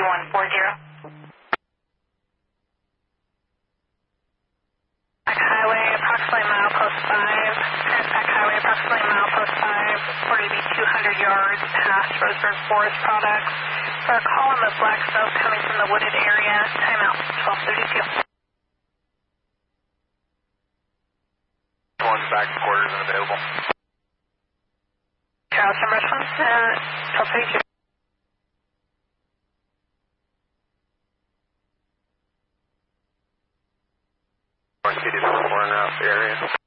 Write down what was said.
3140. Highway, approximately milepost 5. Transpac Highway, approximately milepost 5. Reported to be 200 yards past Roseburg Forest Products. For a column of black smoke coming from the wooded area. Timeout 1232. One back quarters unavailable. Charles, number 1232. North City, 4 route area.